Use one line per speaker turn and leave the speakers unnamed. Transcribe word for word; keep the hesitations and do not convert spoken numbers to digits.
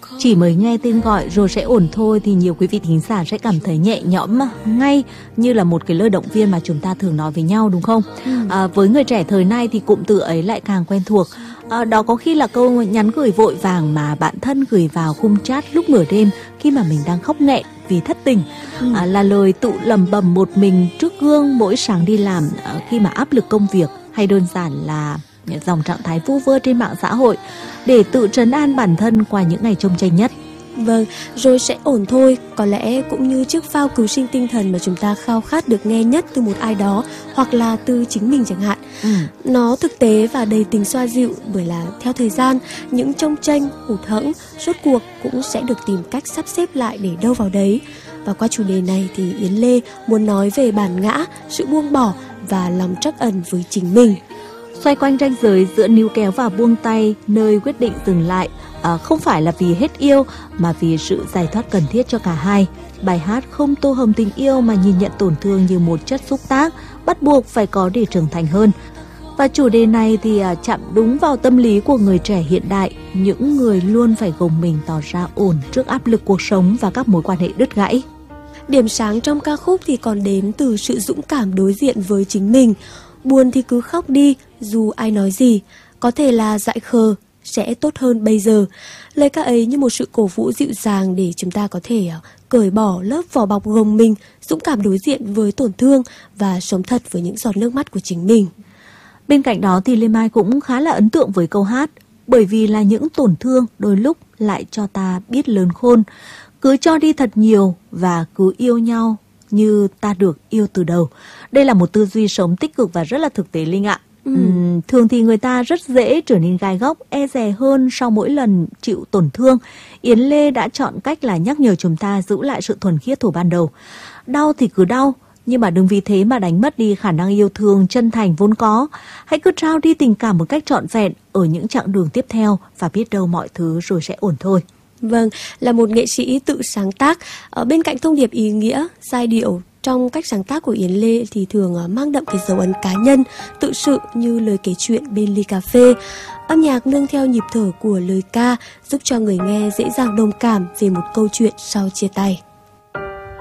Chỉ mới nghe tên gọi rồi sẽ ổn thôi thì nhiều quý vị thính giả sẽ cảm thấy nhẹ nhõm ngay, như là một cái lời động viên mà chúng ta thường nói với nhau, đúng không? Ừ. À, với người trẻ thời nay thì cụm từ ấy lại càng quen thuộc. À, đó có khi là câu nhắn gửi vội vàng mà bạn thân gửi vào khung chat lúc nửa đêm khi mà mình đang khóc nghẹn vì thất tình. Ừ. À, là lời tự lẩm bẩm một mình trước gương mỗi sáng đi làm à, khi mà áp lực công việc, hay đơn giản là dòng trạng thái vu vơ trên mạng xã hội để tự trấn an bản thân qua những ngày chông chênh nhất.
Vâng, rồi sẽ ổn thôi, có lẽ cũng như chiếc phao cứu sinh tinh thần mà chúng ta khao khát được nghe nhất từ một ai đó, hoặc là từ chính mình chẳng hạn. Ừ. Nó thực tế và đầy tính xoa dịu, bởi là theo thời gian, những chông chênh, hụt hẫng, rốt cuộc cũng sẽ được tìm cách sắp xếp lại để đâu vào đấy. Và qua chủ đề này thì Yến Lê muốn nói về bản ngã, sự buông bỏ và lòng trắc ẩn với chính mình.
Xoay quanh ranh giới giữa níu kéo và buông tay, nơi quyết định dừng lại à, không phải là vì hết yêu mà vì sự giải thoát cần thiết cho cả hai. Bài hát không tô hồng tình yêu mà nhìn nhận tổn thương như một chất xúc tác bắt buộc phải có để trưởng thành hơn. Và chủ đề này thì à, chạm đúng vào tâm lý của người trẻ hiện đại, những người luôn phải gồng mình tỏ ra ổn trước áp lực cuộc sống và các mối quan hệ đứt gãy.
Điểm sáng trong ca khúc thì còn đến từ sự dũng cảm đối diện với chính mình. Buồn thì cứ khóc đi, dù ai nói gì, có thể là dại khờ, sẽ tốt hơn bây giờ. Lời ca ấy như một sự cổ vũ dịu dàng để chúng ta có thể cởi bỏ lớp vỏ bọc gồng mình, dũng cảm đối diện với tổn thương và sống thật với những giọt nước mắt của chính mình.
Bên cạnh đó thì Lê Mai cũng khá là ấn tượng với câu hát, bởi vì là những tổn thương đôi lúc lại cho ta biết lớn khôn. Cứ cho đi thật nhiều và cứ yêu nhau như ta được yêu từ đầu. Đây là một tư duy sống tích cực và rất là thực tế, Linh ạ. Ừ. Uhm, thường thì người ta rất dễ trở nên gai góc, e dè hơn sau mỗi lần chịu tổn thương. Yến Lê đã chọn cách là nhắc nhở chúng ta giữ lại sự thuần khiết thủ ban đầu. Đau thì cứ đau, nhưng mà đừng vì thế mà đánh mất đi khả năng yêu thương chân thành vốn có. Hãy cứ trao đi tình cảm một cách trọn vẹn ở những chặng đường tiếp theo, và biết đâu mọi thứ rồi sẽ ổn thôi.
Vâng, là một nghệ sĩ tự sáng tác, ở bên cạnh thông điệp ý nghĩa, giai điệu trong cách sáng tác của Yến Lê thì thường mang đậm cái dấu ấn cá nhân, tự sự như lời kể chuyện bên ly cà phê. Âm nhạc nương theo nhịp thở của lời ca giúp cho người nghe dễ dàng đồng cảm về một câu chuyện sau chia tay.